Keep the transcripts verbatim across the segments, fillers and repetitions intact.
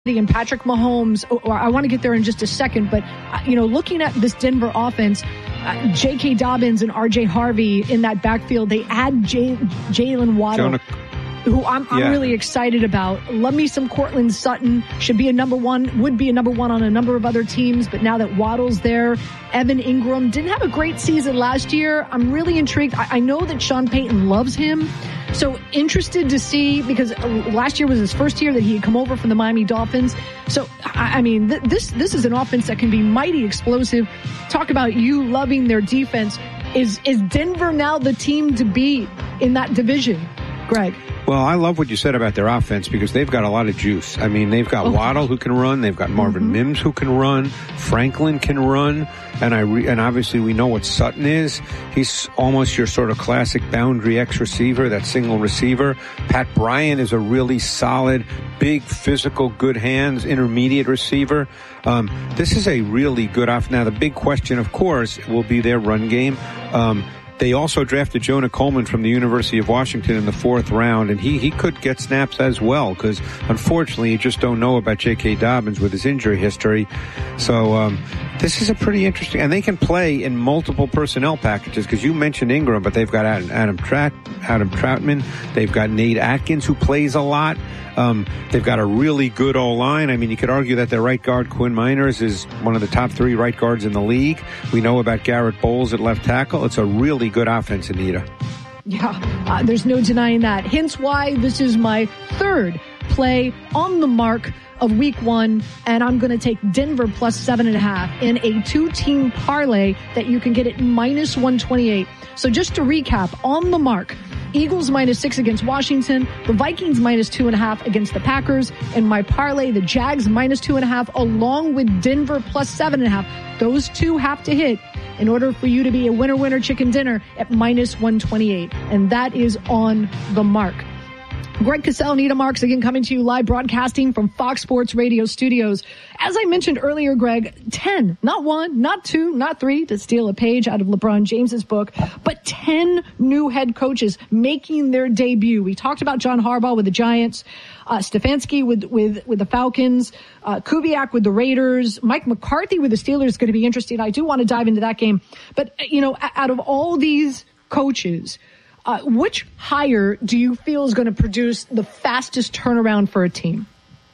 and Patrick Mahomes, or I want to get there in just a second, but, you know, looking at this Denver offense, uh, J K. Dobbins and R J. Harvey in that backfield, they add J- Jalen Waddle, Jonah. who I'm, I'm yeah. really excited about. Love me some Cortland Sutton, should be a number one, would be a number one on a number of other teams, but now that Waddle's there, Evan Ingram didn't have a great season last year. I'm really intrigued. I, I know that Sean Payton loves him. So interested to see, because last year was his first year that he had come over from the Miami Dolphins. So, I, I mean, th- this this is an offense that can be mighty explosive. Talk about you loving their defense. Is is Denver now the team to beat in that division, Greg? Well, I love what you said about their offense because they've got a lot of juice. I mean, they've got okay. Waddle who can run. They've got Marvin mm-hmm. Mims who can run. Franklin can run. And I re- and obviously we know what Sutton is. He's almost your sort of classic boundary X receiver, that single receiver. Pat Bryant is a really solid, big, physical, good hands, intermediate receiver. Um, this is a really good off. Now, the big question, of course, will be their run game. Um, They also drafted Jonah Coleman from the University of Washington in the fourth round, and he, he could get snaps as well, because unfortunately you just don't know about J K. Dobbins with his injury history. So um, this is a pretty interesting, and they can play in multiple personnel packages, because you mentioned Ingram, but they've got Adam, Adam, Trout, Adam Troutman. They've got Nate Atkins, who plays a lot. Um, they've got a really good O-line. I mean, you could argue that their right guard, Quinn Miners, is one of the top three right guards in the league. We know about Garrett Bowles at left tackle. It's a really good offense, Anita. Yeah, uh, there's no denying that. Hence why this is my third play on the mark of week one, and I'm going to take Denver plus seven and a half in a two-team parlay that you can get at minus one twenty-eight. So just to recap, on the mark, Eagles minus six against Washington, the Vikings minus two and a half against the Packers, and my parlay, the Jags minus two and a half, along with Denver plus seven and a half. Those two have to hit in order for you to be a winner-winner chicken dinner at minus one twenty-eight. And that is on the mark. Greg Cosell, Anita Marks, again coming to you live, broadcasting from Fox Sports Radio studios. As I mentioned earlier, Greg, ten, not one, not two, not three, to steal a page out of LeBron James's book, but ten new head coaches making their debut. We talked about John Harbaugh with the Giants, uh, Stefanski with, with, with the Falcons, uh, Kubiak with the Raiders, Mike McCarthy with the Steelers is going to be interesting. I do want to dive into that game. But, you know, out of all these coaches, Uh, which hire do you feel is going to produce the fastest turnaround for a team?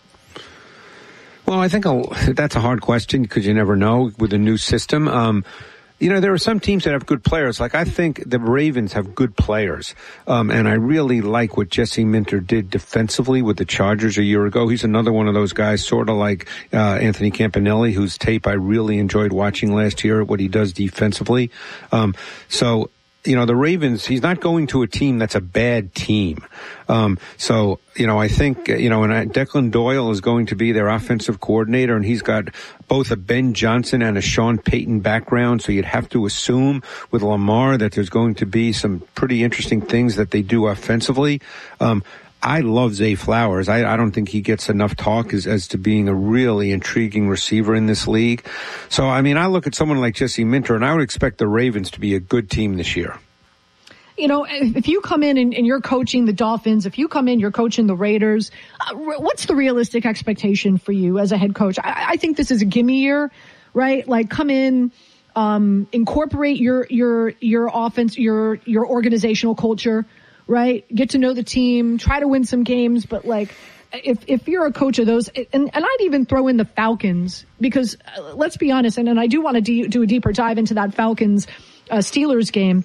Well, I think I'll, that's a hard question because you never know with a new system. Um, you know, there are some teams that have good players. Like, I think the Ravens have good players. Um, and I really like what Jesse Minter did defensively with the Chargers a year ago. He's another one of those guys, sort of like uh, Anthony Campanelli, whose tape I really enjoyed watching last year, what he does defensively. Um, so, you know, the Ravens, he's not going to a team that's a bad team. Um, so, you know, I think, you know, and Declan Doyle is going to be their offensive coordinator, and he's got both a Ben Johnson and a Sean Payton background. So you'd have to assume with Lamar that there's going to be some pretty interesting things that they do offensively. Um, I love Zay Flowers. I, I don't think he gets enough talk as, as to being a really intriguing receiver in this league. So, I mean, I look at someone like Jesse Minter, and I would expect the Ravens to be a good team this year. You know, if you come in and, and you're coaching the Dolphins, if you come in, you're coaching the Raiders, uh, what's the realistic expectation for you as a head coach? I, I think this is a gimme year, right? Like, come in, um, incorporate your, your, your offense, your, your organizational culture, right? Get to know the team, try to win some games. But like, if, if you're a coach of those, and, and I'd even throw in the Falcons, because uh, let's be honest, and, and I do want to de- do a deeper dive into that Falcons, uh, Steelers game.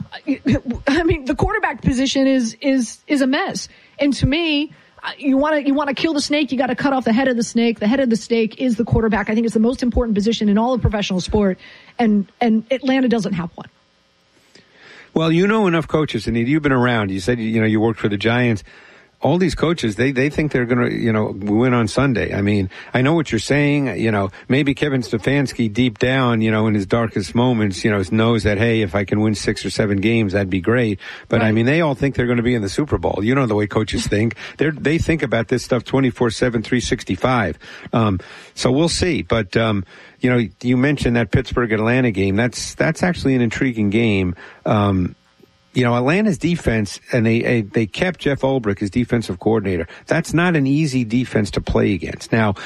I mean, the quarterback position is, is, is a mess. And to me, you want to, you want to kill the snake, you got to cut off the head of the snake. The head of the snake is the quarterback. I think it's the most important position in all of professional sport. And, and Atlanta doesn't have one. Well, you know enough coaches, and you've been around. You said, you know, you worked for the Giants. All these coaches, they, they think they're going to, you know, win on Sunday. I mean, I know what you're saying. You know, maybe Kevin Stefanski deep down, you know, in his darkest moments, you know, knows that, hey, if I can win six or seven games, that'd be great. But right. I mean, they all think they're going to be in the Super Bowl. You know the way coaches think. They they think about this stuff twenty-four seven, three sixty-five. Um, so we'll see. But, um, you know, you mentioned that Pittsburgh Atlanta game. That's, that's actually an intriguing game. Um, you know, Atlanta's defense, and they they kept Jeff Ulbrich as defensive coordinator. That's not an easy defense to play against. Now,